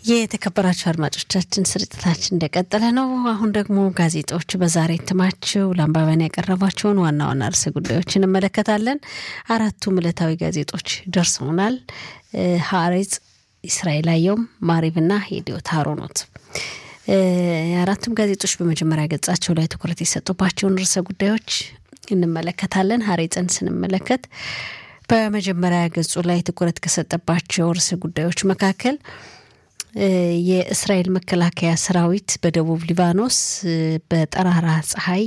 የተከበራችሁ አድማጮቻችን ስርጭታችን እንደቀጠለ ነው። አሁን ደግሞ ጋዜጦች በዛሬ እትማቸው ለአንባቢያን ያቀረቧቸውን ዋና ዋና ርዕሰ ጉዳዮችን እንመለከታለን። አራቱም ዕለታዊ ጋዜጦች ደርሰውናል። ሐሬጽ፣ እስራኤል አየም፣ ማሪብና ሄዲዮት አሮኖት። አራቱም ጋዜጦች በመጀመሪያ ገጻቸው ላይ ትኩረት የሰጡባቸውን ርዕሰ ጉዳዮች እንመለከታለን። ሐሬጽን ስንመለከት በመጀመሪያ ገጹ ላይ ትኩረት ከሰጠባቸው ርዕሰ ጉዳዮች መካከል የእስራኤል መከላከያ ሰራዊት በደቡብ ሊባኖስ በጠራራ ፀሐይ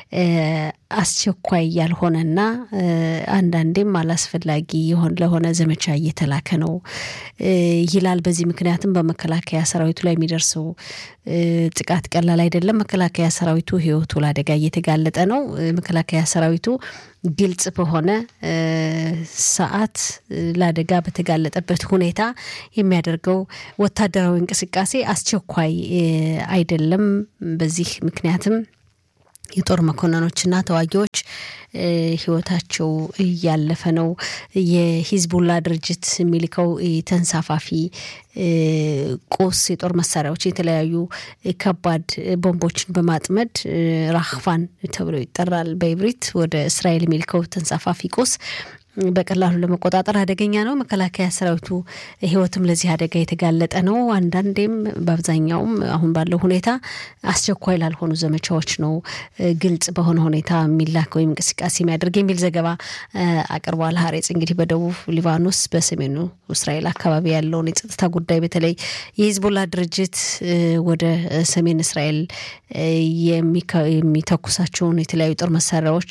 አስቸኳይ ያልሆነና አንዳንዴም አላስፈላጊ ለሆነ ዘመቻ እየተላከ ነው ይላል። በዚህ ምክንያትም በመከላከያ ሰራዊቱ ላይ የሚደርሰው ጥቃት ቀላል አይደለም። መከላከያ ሰራዊቱ ህይወቱ ለአደጋ እየተጋለጠ ነው። መከላከያ ሰራዊቱ ግልጽ በሆነ ሰዓት ለአደጋ በተጋለጠበት ሁኔታ የሚያደርገው ወታደራዊ እንቅስቃሴ አስቸኳይ አይደለም። በዚህ ምክንያትም የጦር መኮንኖችና ተዋጊዎች ህይወታቸው ያለፈ ነው። የሂዝቡላ ድርጅት የሚልከው ተንሳፋፊ ቁስ የጦር መሳሪያዎች የተለያዩ ከባድ ቦምቦችን በማጥመድ ራህፋን ተብሎ ይጠራል በኢብሪት ወደ እስራኤል የሚልከው ተንሳፋፊ ቁስ በቀላሉ ለመቆጣጠር አደገኛ ነው። መከላከያ ሰራዊቱ ህይወትም ለዚህ አደጋ የተጋለጠ ነው። አንዳንዴም በአብዛኛውም አሁን ባለው ሁኔታ አስቸኳይ ላልሆኑ ዘመቻዎች ነው ግልጽ በሆነ ሁኔታ የሚላከው እንቅስቃሴ የሚያደርግ የሚል ዘገባ አቅርቧል። ሐሬጽ እንግዲህ በደቡብ ሊባኖስ በሰሜኑ እስራኤል አካባቢ ያለውን የጸጥታ ጉዳይ በተለይ የሂዝቡላ ድርጅት ወደ ሰሜን እስራኤል የሚተኩሳቸውን የተለያዩ ጦር መሳሪያዎች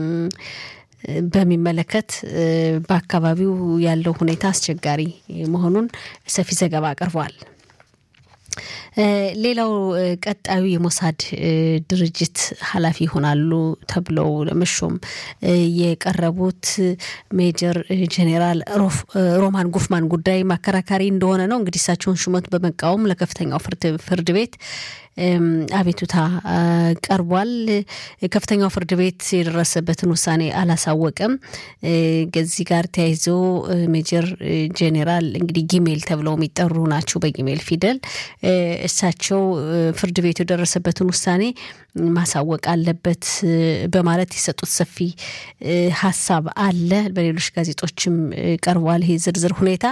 በሚመለከት በአካባቢው ያለው ሁኔታ አስቸጋሪ መሆኑን ሰፊ ዘገባ አቅርቧል። ሌላው ቀጣዩ የሞሳድ ድርጅት ኃላፊ ይሆናሉ ተብለው ለመሾም የቀረቡት ሜጀር ጄኔራል ሮማን ጉፍማን ጉዳይ ማከራካሪ እንደሆነ ነው። እንግዲህ እሳቸውን ሹመት በመቃወም ለከፍተኛው ፍርድ ቤት አቤቱታ ቀርቧል። ከፍተኛው ፍርድ ቤት የደረሰበትን ውሳኔ አላሳወቀም። ከዚህ ጋር ተያይዞ ሜጀር ጄኔራል እንግዲህ ጊሜል ተብለው የሚጠሩ ናቸው በጊሜል ፊደል። እሳቸው ፍርድ ቤቱ የደረሰበትን ውሳኔ ማሳወቅ አለበት በማለት የሰጡት ሰፊ ሐሳብ አለ። በሌሎች ጋዜጦችም ቀርቧል ይሄ ዝርዝር ሁኔታ።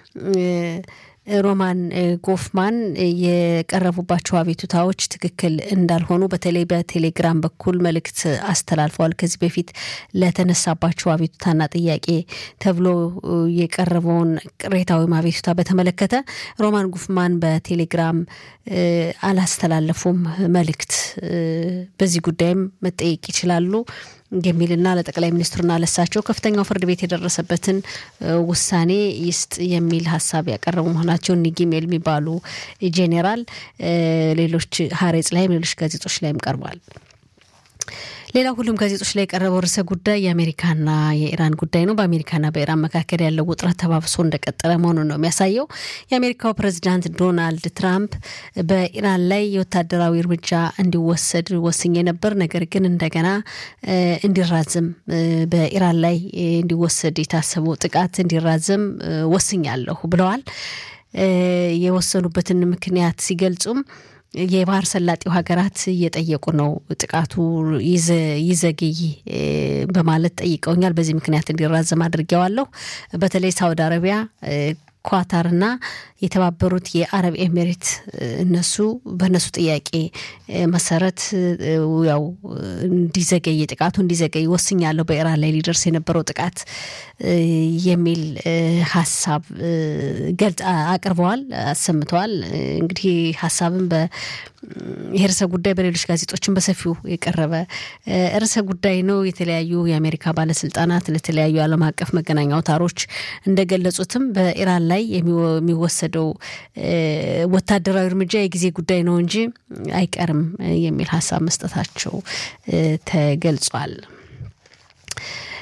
ሮማን ጎፍማን የቀረቡባቸው አቤቱታዎች ትክክል እንዳልሆኑ በተለይ በቴሌግራም በኩል መልእክት አስተላልፈዋል። ከዚህ በፊት ለተነሳባቸው አቤቱታና ጥያቄ ተብሎ የቀረበውን ቅሬታዊ አቤቱታ በተመለከተ ሮማን ጉፍማን በቴሌግራም አላስተላለፉም መልእክት። በዚህ ጉዳይም መጠየቅ ይችላሉ የሚልና ለጠቅላይ ሚኒስትሩና ለሳቸው ከፍተኛው ፍርድ ቤት የደረሰበትን ውሳኔ ይስጥ የሚል ሐሳብ ያቀረቡ መሆናቸውን ኒጊሜል የሚባሉ ጄኔራል ሌሎች ሐሬጽ ላይም ሌሎች ጋዜጦች ላይም ቀርቧል። ሌላው ሁሉም ጋዜጦች ላይ የቀረበው ርዕሰ ጉዳይ የአሜሪካና የኢራን ጉዳይ ነው። በአሜሪካና በኢራን መካከል ያለው ውጥረት ተባብሶ እንደቀጠለ መሆኑን ነው የሚያሳየው። የአሜሪካው ፕሬዝዳንት ዶናልድ ትራምፕ በኢራን ላይ የወታደራዊ እርምጃ እንዲወሰድ ወስኜ ነበር፣ ነገር ግን እንደገና እንዲራዘም በኢራን ላይ እንዲወሰድ የታሰበው ጥቃት እንዲራዘም ወስኛለሁ ብለዋል። የወሰኑበትን ምክንያት ሲገልጹም የባህር ሰላጤው ሀገራት እየጠየቁ ነው ጥቃቱ ይዘግይ በማለት ጠይቀውኛል። በዚህ ምክንያት እንዲራዘም አድርጌዋለሁ። በተለይ ሳውዲ አረቢያ፣ ኳታርና የተባበሩት የአረብ ኤሚሬት በእነሱ ጥያቄ መሰረት ያው ጥቃቱ እንዲዘገይ ወስኛለሁ በኢራን ላይ ሊደርስ የነበረው ጥቃት የሚል ሐሳብ አቅርበዋል፣ አሰምተዋል። እንግዲህ ሐሳብን የርዕሰ ጉዳይ በሌሎች ጋዜጦችን በሰፊው የቀረበ ርዕሰ ጉዳይ ነው። የተለያዩ የአሜሪካ ባለስልጣናት ለተለያዩ ዓለም አቀፍ መገናኛ አውታሮች እንደገለጹትም በኢራን ላይ የሚወሰደው ወታደራዊ እርምጃ የጊዜ ጉዳይ ነው እንጂ አይቀርም የሚል ሐሳብ መስጠታቸው ተገልጿል።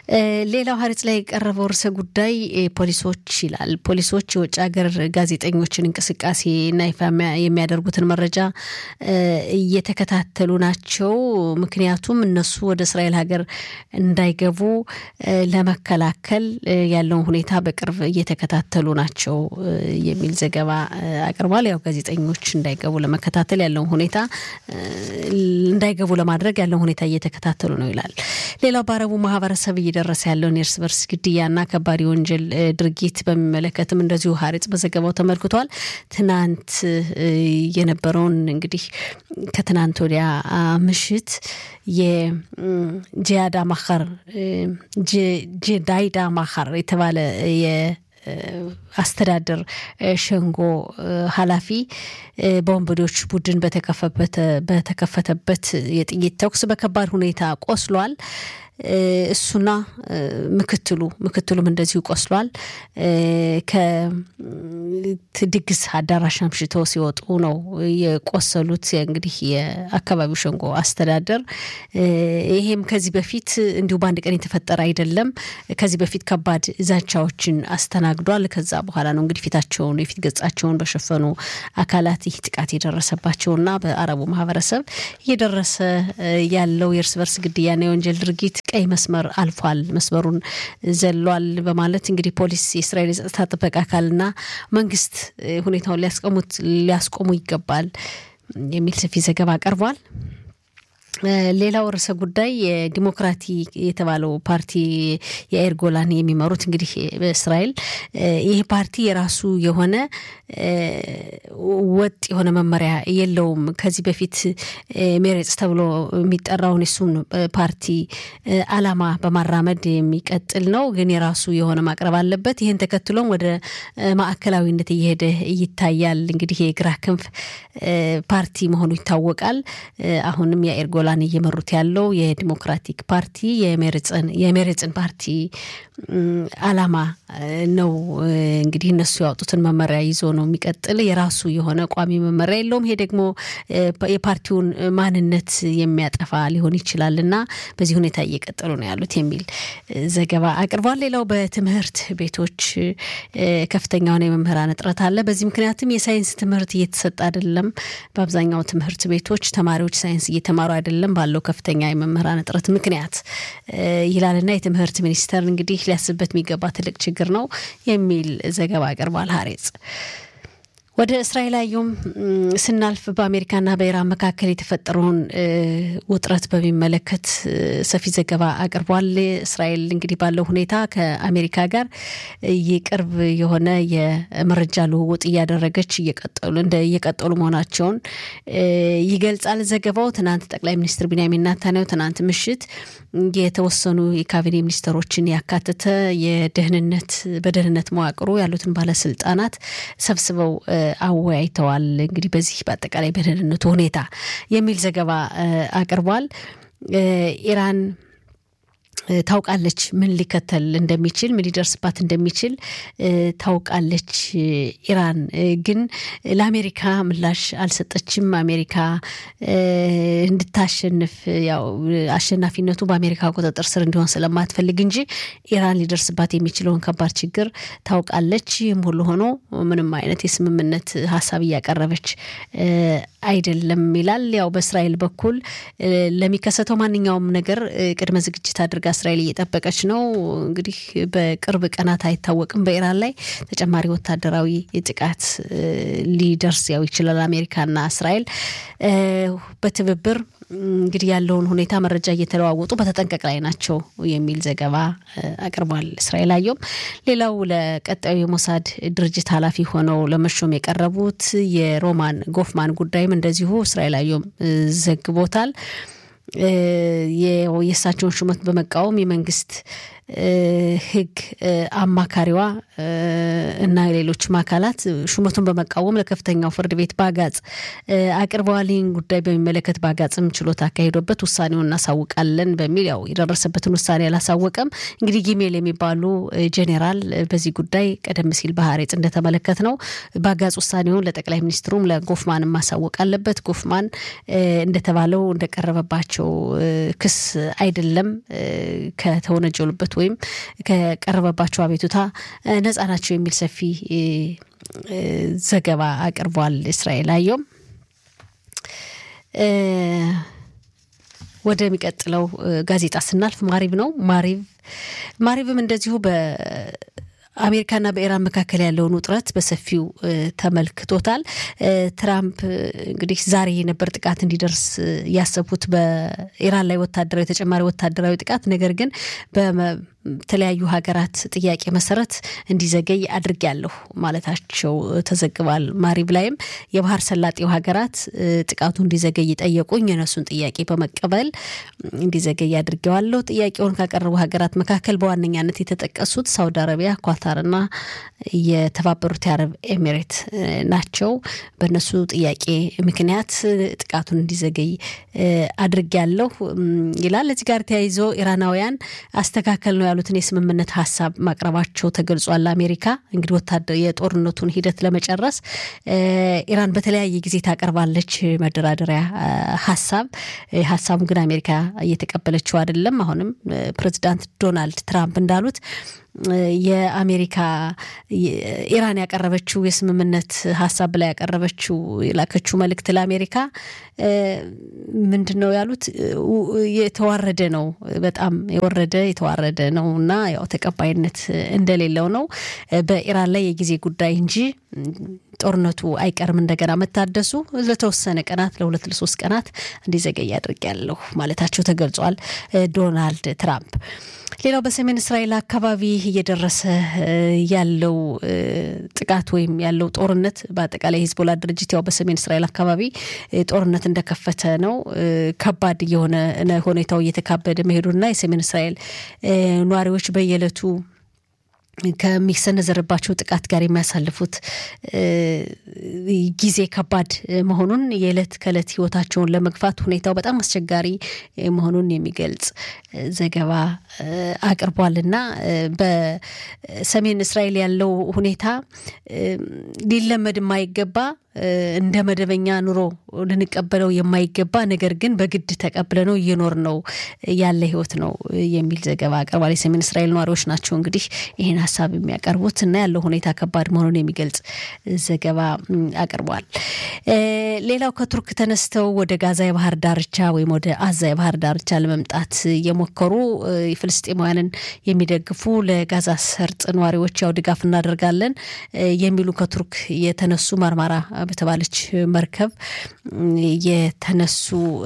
ሌላው ሀሪጽ ላይ የቀረበው ርዕሰ ጉዳይ ፖሊሶች ይላል። ፖሊሶች የውጭ ሀገር ጋዜጠኞችን እንቅስቃሴ እና የሚያደርጉትን መረጃ እየተከታተሉ ናቸው። ምክንያቱም እነሱ ወደ እስራኤል ሀገር እንዳይገቡ ለመከላከል ያለውን ሁኔታ በቅርብ እየተከታተሉ ናቸው የሚል ዘገባ አቅርቧል። ያው ጋዜጠኞች እንዳይገቡ ለመከታተል ያለውን ሁኔታ እንዳይገቡ ለማድረግ ያለውን ሁኔታ እየተከታተሉ ነው ይላል። ሌላው በአረቡ ማህበረሰብ እየደረሰ ያለውን የእርስ በርስ ግድያና ከባድ ወንጀል ድርጊት በሚመለከትም እንደዚሁ ሀሪጽ በዘገባው ተመልክቷል። ትናንት የነበረውን እንግዲህ ከትናንት ወዲያ ምሽት የጂያዳ ማኸር ጄዳይዳ ማኸር የተባለ አስተዳደር ሸንጎ ኃላፊ በወንበዴዎች ቡድን በተከፈተበት የጥይት ተኩስ በከባድ ሁኔታ ቆስሏል። እሱና ምክትሉም እንደዚሁ ቆስሏል። ከድግስ አዳራሽ አምሽተው ሲወጡ ነው የቆሰሉት። እንግዲህ የአካባቢው ሸንጎ አስተዳደር ይሄም ከዚህ በፊት እንዲሁ በአንድ ቀን የተፈጠረ አይደለም። ከዚህ በፊት ከባድ ዛቻዎችን አስተናግዷል። ከዛ በኋላ ነው እንግዲህ የፊት ገጻቸውን በሸፈኑ አካላት ይህ ጥቃት የደረሰባቸውና በአረቡ ማህበረሰብ እየደረሰ ያለው የእርስ በርስ ግድያና የወንጀል ድርጊት ቀይ መስመር አልፏል፣ መስመሩን ዘሏል በማለት እንግዲህ ፖሊስ የእስራኤል የጸጥታ ጥበቃ አካልና መንግስት ሁኔታውን ሊያስቆሙ ይገባል የሚል ሰፊ ዘገባ ቀርቧል። ሌላው ርዕሰ ጉዳይ የዲሞክራቲክ የተባለው ፓርቲ የያኢር ጎላን የሚመሩት እንግዲህ በእስራኤል ይሄ ፓርቲ የራሱ የሆነ ወጥ የሆነ መመሪያ የለውም። ከዚህ በፊት ሜሬጽ ተብሎ የሚጠራውን እሱን ፓርቲ አላማ በማራመድ የሚቀጥል ነው፣ ግን የራሱ የሆነ ማቅረብ አለበት። ይሄን ተከትሎም ወደ ማዕከላዊነት እየሄደ ይታያል። እንግዲህ የግራ ክንፍ ፓርቲ መሆኑ ይታወቃል። አሁንም የያኢር ጎላን እየመሩት ያለው የዲሞክራቲክ ፓርቲ የሜሬጽን ፓርቲ አላማ ነው። እንግዲህ እነሱ ያወጡትን መመሪያ ይዞ ነው የሚቀጥል። የራሱ የሆነ ቋሚ መመሪያ የለውም። ይሄ ደግሞ የፓርቲውን ማንነት የሚያጠፋ ሊሆን ይችላልና በዚህ ሁኔታ እየቀጠሉ ነው ያሉት የሚል ዘገባ አቅርቧል። ሌላው በትምህርት ቤቶች ከፍተኛ የሆነ የመምህራን እጥረት አለ። በዚህ ምክንያትም የሳይንስ ትምህርት እየተሰጠ አይደለም። በአብዛኛው ትምህርት ቤቶች ተማሪዎች ሳይንስ እየተማሩ አይደለም ባለው ከፍተኛ የመምህራን እጥረት ምክንያት ይላልና የትምህርት ሚኒስቴር እንግዲህ ሊያስብበት የሚገባ ትልቅ ችግር ነው የሚል ዘገባ አቅርቧል ሀሬጽ። ወደ እስራኤል አየም ስናልፍ በአሜሪካና በኢራን መካከል የተፈጠረውን ውጥረት በሚመለከት ሰፊ ዘገባ አቅርቧል። እስራኤል እንግዲህ ባለው ሁኔታ ከአሜሪካ ጋር የቅርብ የሆነ የመረጃ ልውውጥ እያደረገች እየቀጠሉ መሆናቸውን ይገልጻል ዘገባው። ትናንት ጠቅላይ ሚኒስትር ቢንያሚን ኔታንያሁ ትናንት ምሽት የተወሰኑ የካቢኔ ሚኒስትሮችን ያካተተ በደህንነት መዋቅሩ ያሉትን ባለስልጣናት ሰብስበው አወያይተዋል። እንግዲህ በዚህ በአጠቃላይ በደህንነቱ ሁኔታ የሚል ዘገባ አቅርቧል። ኢራን ታውቃለች ምን ሊከተል እንደሚችል ምን ሊደርስባት እንደሚችል ታውቃለች። ኢራን ግን ለአሜሪካ ምላሽ አልሰጠችም። አሜሪካ እንድታሸንፍ ያው አሸናፊነቱ በአሜሪካ ቁጥጥር ስር እንዲሆን ስለማትፈልግ እንጂ ኢራን ሊደርስባት የሚችለውን ከባድ ችግር ታውቃለች። ይህም ሁሉ ሆኖ ምንም አይነት የስምምነት ሀሳብ እያቀረበች አይደለም ይላል። ያው በእስራኤል በኩል ለሚከሰተው ማንኛውም ነገር ቅድመ ዝግጅት አድርጋ እስራኤል እየጠበቀች ነው። እንግዲህ በቅርብ ቀናት አይታወቅም በኢራን ላይ ተጨማሪ ወታደራዊ ጥቃት ሊደርስ ያው ይችላል። አሜሪካና እስራኤል በትብብር እንግዲህ ያለውን ሁኔታ መረጃ እየተለዋወጡ በተጠንቀቅ ላይ ናቸው የሚል ዘገባ አቅርቧል እስራኤል አየም። ሌላው ለቀጣዩ የሞሳድ ድርጅት ኃላፊ ሆነው ለመሾም የቀረቡት የሮማን ጎፍማን ጉዳይም እንደዚሁ እስራኤል አየም ዘግቦታል። የእሳቸውን ሹመት በመቃወም የመንግስት ህግ አማካሪዋ እና ሌሎች ማካላት ሹመቱን በመቃወም ለከፍተኛው ፍርድ ቤት ባጋጽ አቅርበዋል። ይህን ጉዳይ በሚመለከት ባጋጽም ችሎት አካሂዶበት ውሳኔውን እናሳውቃለን በሚል ያው የደረሰበትን ውሳኔ አላሳወቀም። እንግዲህ ጊሜል የሚባሉ ጄኔራል በዚህ ጉዳይ ቀደም ሲል በሐሬጽ እንደተመለከት ነው ባጋጽ ውሳኔውን ለጠቅላይ ሚኒስትሩም ለጎፍማን ማሳወቅ አለበት። ጎፍማን እንደተባለው እንደቀረበባቸው ክስ አይደለም ከተወነጀሉበት ወይም ከቀረበባቸው አቤቱታ ነፃ ናቸው የሚል ሰፊ ዘገባ አቅርቧል እስራኤል አየም። ወደሚቀጥለው ጋዜጣ ስናልፍ ማሪቭ ነው። ማሪቭም እንደዚሁ በአሜሪካና በኢራን መካከል ያለውን ውጥረት በሰፊው ተመልክቶታል። ትራምፕ እንግዲህ ዛሬ የነበር ጥቃት እንዲደርስ ያሰቡት በኢራን ላይ ተጨማሪ ወታደራዊ ጥቃት ነገር ግን በተለያዩ ሀገራት ጥያቄ መሰረት እንዲዘገይ አድርጌያለሁ ማለታቸው ተዘግቧል። ማሪቭ ላይም የባህር ሰላጤው ሀገራት ጥቃቱ እንዲዘገይ ጠየቁኝ፣ የነሱን ጥያቄ በመቀበል እንዲዘገይ አድርጌዋለሁ። ጥያቄውን ካቀረቡ ሀገራት መካከል በዋነኛነት የተጠቀሱት ሳውዲ አረቢያ፣ ኳታርና የተባበሩት የአረብ ኤሚሬት ናቸው። በእነሱ ጥያቄ ምክንያት ጥቃቱን እንዲዘገይ አድርጌያለሁ ይላል። እዚህ ጋር ተያይዞ ኢራናውያን አስተካከል ነው ያሉትን የስምምነት ሐሳብ ማቅረባቸው ተገልጿል። አሜሪካ እንግዲህ የጦርነቱን ሂደት ለመጨረስ ኢራን በተለያየ ጊዜ ታቀርባለች መደራደሪያ ሐሳቡን ግን አሜሪካ እየተቀበለችው አይደለም። አሁንም ፕሬዝዳንት ዶናልድ ትራምፕ እንዳሉት የአሜሪካ ኢራን ያቀረበችው የስምምነት ሐሳብ ላይ ያቀረበችው የላከችው መልእክት ለአሜሪካ ምንድነው ያሉት? የተዋረደ ነው፣ በጣም የተዋረደ ነውና ያው ተቀባይነት እንደሌለው ነው። በኢራን ላይ የጊዜ ጉዳይ እንጂ ጦርነቱ አይቀርም እንደገና መታደሱ ለተወሰነ ቀናት ለ2-3 ቀናት እንዲዘገይ አድርጌያለሁ ማለታቸው ተገልጿል ዶናልድ ትራምፕ። ሌላው በሰሜን እስራኤል አካባቢ እየደረሰ ያለው ጥቃት ወይም ያለው ጦርነት በአጠቃላይ ሂዝቦላ ድርጅት ያው በሰሜን እስራኤል አካባቢ ጦርነት እንደከፈተ ነው። ከባድ የሆነ ሁኔታው እየተካበደ መሄዱና የሰሜን እስራኤል ነዋሪዎች በየዕለቱ ከሚሰነዘርባቸው ጥቃት ጋር የሚያሳልፉት ጊዜ ከባድ መሆኑን የዕለት ከዕለት ህይወታቸውን ለመግፋት ሁኔታው በጣም አስቸጋሪ መሆኑን የሚገልጽ ዘገባ አቅርቧልና በሰሜን እስራኤል ያለው ሁኔታ ሊለመድ የማይገባ እንደ መደበኛ ኑሮ ልንቀበለው የማይገባ ነገር ግን በግድ ተቀብለነው እየኖር ነው ያለ ህይወት ነው የሚል ዘገባ አቅርቧል። የሰሜን እስራኤል ነዋሪዎች ናቸው እንግዲህ ይሄን ሐሳብ የሚያቀርቡት እና ያለው ሁኔታ ከባድ መሆኑን የሚገልጽ ዘገባ አቅርቧል። ሌላው ከቱርክ ተነስተው ወደ ጋዛ የባህር ዳርቻ ወይም ወደ አዛ የባህር ዳርቻ ለመምጣት የሞከሩ ፍልስጤማውያንን የሚደግፉ ለጋዛ ሰርጥ ነዋሪዎች ያው ድጋፍ እናደርጋለን የሚሉ ከቱርክ የተነሱ ማርማራ በተባለች መርከብ የተነሱ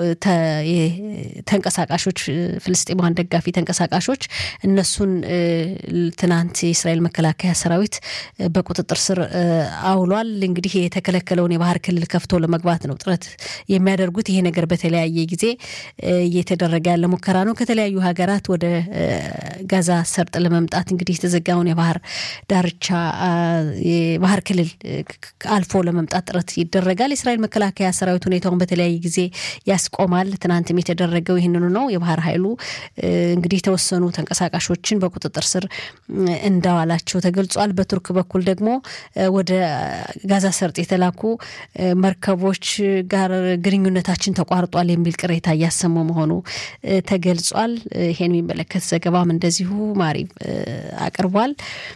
ተንቀሳቃሾች ፍልስጤማውያን ደጋፊ ተንቀሳቃሾች እነሱን ትናንት የእስራኤል መከላከያ ሰራዊት በቁጥጥር ስር አውሏል። እንግዲህ የተከለከለውን የባህር ክልል ከፍቶ ለመግባት ነው ጥረት የሚያደርጉት። ይሄ ነገር በተለያየ ጊዜ እየተደረገ ያለ ሙከራ ነው። ከተለያዩ ሀገራት ወደ ጋዛ ሰርጥ ለመምጣት እንግዲህ የተዘጋውን የባህር ዳርቻ የባህር ክልል አልፎ ለመምጣት ጥረት ይደረጋል። የእስራኤል መከላከያ ሰራዊት ሁኔታውን በተለያየ ጊዜ ያስቆማል። ትናንትም የተደረገው ይሄንኑ ነው። የባህር ኃይሉ እንግዲህ ተወሰኑ ተንቀሳቃሾችን በቁጥጥር ስር እንዳዋላቸው ተገልጿል። በቱርክ በኩል ደግሞ ወደ ጋዛ ሰርጥ የተላኩ መርከቦች ጋር ግንኙነታችን ተቋርጧል የሚል ቅሬታ እያሰሙ መሆኑ ተገልጿል። ይሄን የሚመለከት ዘገባም እንደዚሁ ማሪቭ አቅርቧል።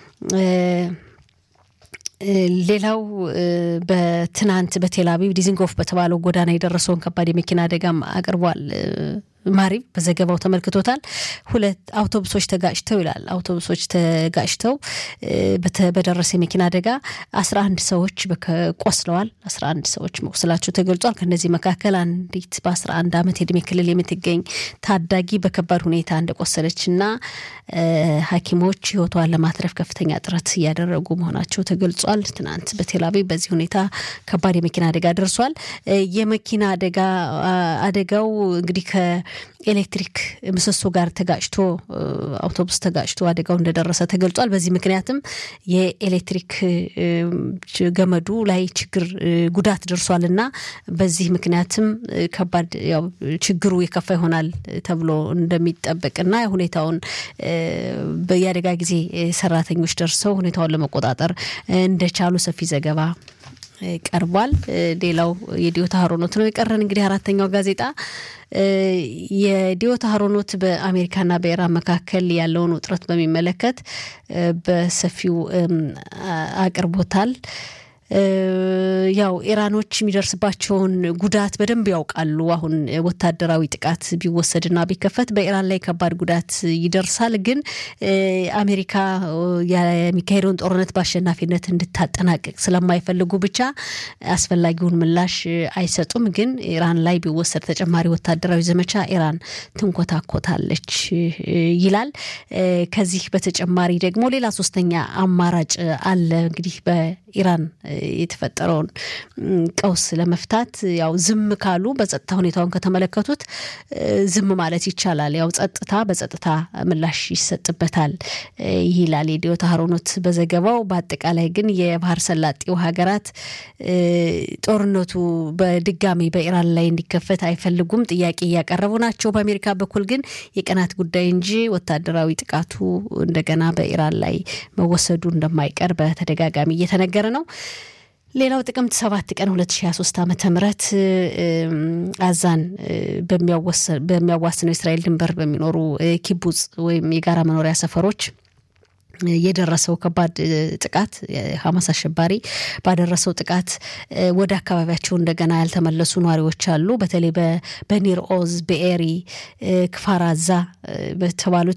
ሌላው በትናንት በቴልአቪቭ ዲዝንጎፍ በተባለው ጎዳና የደረሰውን ከባድ የመኪና አደጋም አቅርቧል። ማሪቭ በዘገባው ተመልክቶታል። 2 አውቶቡሶች ተጋጭተው ይላል። አውቶቡሶች ተጋጭተው በደረሰ የመኪና አደጋ 11 ሰዎች ቆስለዋል። 11 ሰዎች መቁሰላቸው ተገልጿል። ከነዚህ መካከል አንዲት በ11 ዓመት የዕድሜ ክልል የምትገኝ ታዳጊ በከባድ ሁኔታ እንደቆሰለችና ሐኪሞች ህይወቷን ለማትረፍ ከፍተኛ ጥረት እያደረጉ መሆናቸው ተገልጿል። ትናንት በቴልአቪቭ በዚህ ሁኔታ ከባድ የመኪና አደጋ ደርሷል። የመኪና አደጋው እንግዲህ ከኤሌክትሪክ ምሰሶ ጋር ተጋጭቶ አውቶቡስ ተጋጭቶ አደጋው እንደደረሰ ተገልጿል። በዚህ ምክንያትም የኤሌክትሪክ ገመዱ ላይ ችግር ጉዳት ደርሷልና በዚህ ምክንያትም ከባድ ያው ችግሩ የከፋ ይሆናል ተብሎ እንደሚጠበቅና ሁኔታውን በያደጋ ጊዜ ሰራተኞች ደርሰው ሁኔታውን ለመቆጣጠር እንደቻሉ ሰፊ ዘገባ ቀርቧል። ሌላው የዲዮታ ሀሮኖት ነው የቀረን እንግዲህ አራተኛው ጋዜጣ የዲዮታ ሀሮኖት በአሜሪካና በኢራን መካከል ያለውን ውጥረት በሚመለከት በሰፊው አቅርቦታል። ያው ኢራኖች የሚደርስባቸውን ጉዳት በደንብ ያውቃሉ። አሁን ወታደራዊ ጥቃት ቢወሰድና ቢከፈት በኢራን ላይ ከባድ ጉዳት ይደርሳል። ግን አሜሪካ የሚካሄደውን ጦርነት በአሸናፊነት እንድታጠናቅቅ ስለማይፈልጉ ብቻ አስፈላጊውን ምላሽ አይሰጡም። ግን ኢራን ላይ ቢወሰድ ተጨማሪ ወታደራዊ ዘመቻ ኢራን ትንኮታኮታለች ይላል። ከዚህ በተጨማሪ ደግሞ ሌላ ሶስተኛ አማራጭ አለ። እንግዲህ በኢራን የተፈጠረውን ቀውስ ለመፍታት ያው ዝም ካሉ በጸጥታ ሁኔታውን ከተመለከቱት ዝም ማለት ይቻላል። ያው በጸጥታ ምላሽ ይሰጥበታል ይላል የዲዮታ ሀሮኖት በዘገባው። በአጠቃላይ ግን የባህር ሰላጤው ሀገራት ጦርነቱ በድጋሚ በኢራን ላይ እንዲከፈት አይፈልጉም፣ ጥያቄ ያቀረቡ ናቸው። በአሜሪካ በኩል ግን የቀናት ጉዳይ እንጂ ወታደራዊ ጥቃቱ እንደገና በኢራን ላይ መወሰዱ እንደማይቀር በተደጋጋሚ እየተነገረ ነው። ሌላው ጥቅምት 7 ቀን 2023 ዓ.ም አዛን በሚያዋስነው እስራኤል ድንበር በሚኖሩ ኪቡጽ ወይም የጋራ መኖሪያ ሰፈሮች የደረሰው ከባድ ጥቃት ሐማስ አሸባሪ ባደረሰው ጥቃት ወደ አካባቢያቸው እንደገና ያልተመለሱ ነዋሪዎች አሉ። በተለይ በኒር ኦዝ በኤሪ ክፋራዛ በተባሉት